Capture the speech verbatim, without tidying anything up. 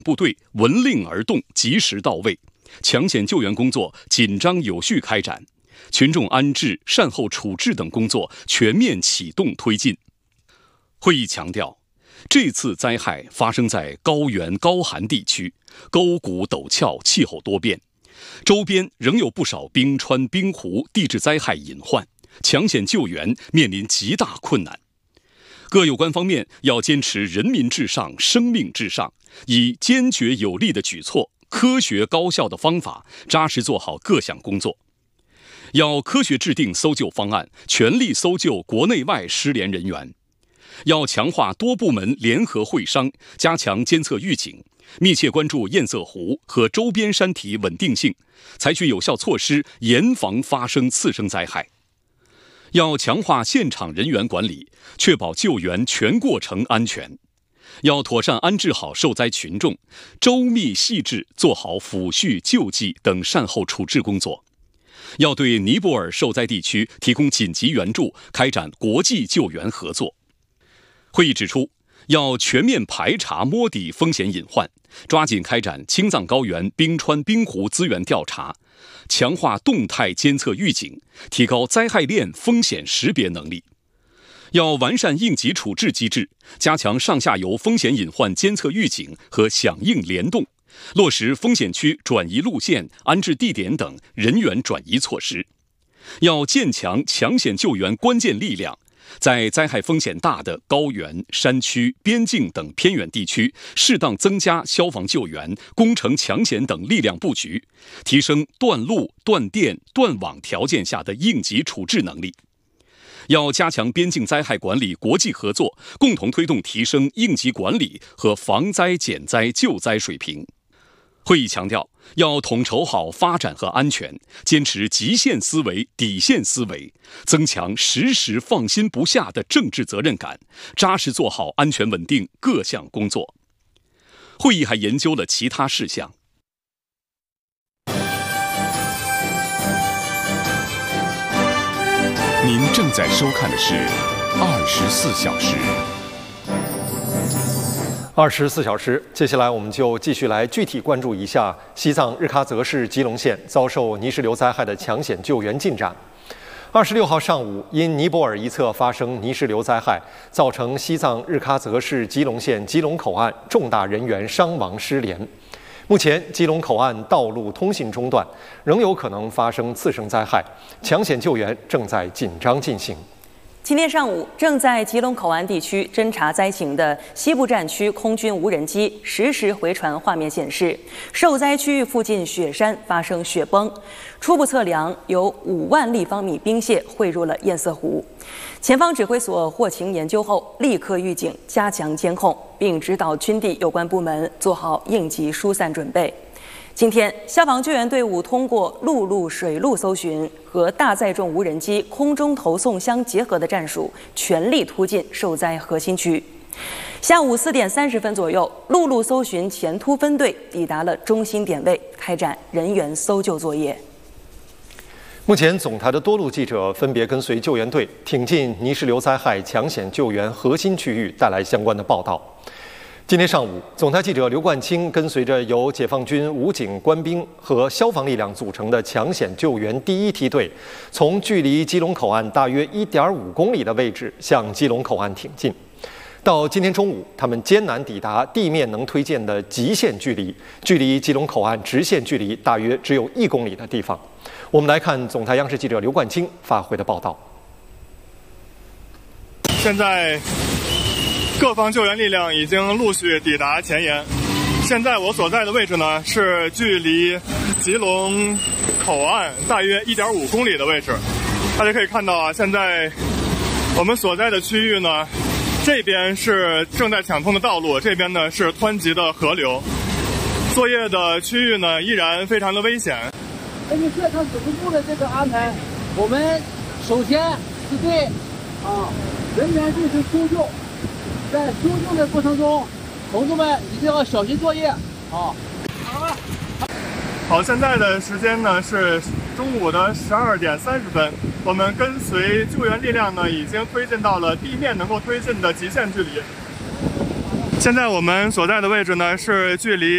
部队闻令而动，及时到位，抢险救援工作紧张有序开展，群众安置、善后处置等工作全面启动推进。会议强调，这次灾害发生在高原高寒地区，沟谷陡峭，气候多变，周边仍有不少冰川、冰湖、地质灾害隐患，抢险救援面临极大困难。各有关方面要坚持人民至上、生命至上，以坚决有力的举措、科学高效的方法，扎实做好各项工作。要科学制定搜救方案，全力搜救国内外失联人员。要强化多部门联合会商，加强监测预警，密切关注堰塞湖和周边山体稳定性，采取有效措施，严防发生次生灾害。要强化现场人员管理，确保救援全过程安全。要妥善安置好受灾群众，周密细致做好抚恤、救济等善后处置工作。要对尼泊尔受灾地区提供紧急援助，开展国际救援合作。会议指出，要全面排查摸底风险隐患，抓紧开展青藏高原冰川冰湖资源调查，强化动态监测预警，提高灾害链风险识别能力。要完善应急处置机制，加强上下游风险隐患监测预警和响应联动，落实风险区转移路线、安置地点等人员转移措施。要建强抢险救援关键力量，在灾害风险大的高原、山区、边境等偏远地区，适当增加消防救援、工程抢险等力量布局，提升断路、断电、断网条件下的应急处置能力。要加强边境灾害管理国际合作，共同推动提升应急管理和防灾减灾救灾水平。会议强调，要统筹好发展和安全，坚持极限思维、底线思维，增强时时放心不下的政治责任感，扎实做好安全稳定各项工作。会议还研究了其他事项。 您正在收看的是二十四小时。 二十四小时，接下来我们就继续来具体关注一下西藏日喀则市吉隆县遭受泥石流灾害的抢险救援进展。二十六号上午，因尼泊尔一侧发生泥石流灾害，造成西藏日喀则市吉隆县吉隆口岸重大人员伤亡失联。目前，吉隆口岸道路通信中断，仍有可能发生次生灾害，抢险救援正在紧张进行。 今天上午，正在吉隆口岸地区侦察灾情的西部战区空军无人机实时回传画面显示，受灾区域附近雪山发生雪崩，初步测量有五万立方米冰屑汇入了堰塞湖。前方指挥所获情研究后，立刻预警加强监控，并指导军地有关部门做好应急疏散准备。今天，消防救援队伍通过陆路、水路搜寻和大载重无人机空中投送相结合的战术，全力突进受灾核心区。下午四点三十分左右，陆路搜寻前突分队抵达了中心点位，开展人员搜救作业。 目前，总台的多路记者分别跟随救援队挺进泥石流灾害抢险救援核心区域，带来相关的报道。今天上午，总台记者刘冠清跟随着由解放军武警官兵和消防力量组成的抢险救援第一梯队，从距离基隆口岸大约 一点五公里的位置向基隆口岸挺进。到今天中午，他们艰难抵达地面能推荐的极限距离，距离基隆口岸直线距离大约只有一公里的地方。我们来看总台央视记者刘冠清发回的报道。 现在各方救援力量已经陆续抵达前沿。现在我所在的位置呢，是距离吉隆口岸大约 一点五公里的位置。大家可以看到啊，现在我们所在的区域呢，这边是正在抢通的道路，这边呢是湍急的河流。作业的区域呢依然非常的危险。 根据现场指挥部的这个安排，我们首先是对啊人员进行搜救，在搜救的过程中，同志们一定要小心作业啊。好了。 好，现在的时间呢是中午的十二点三十分，我们跟随救援力量呢已经推进到了地面能够推进的极限距离。现在我们所在的位置呢是距离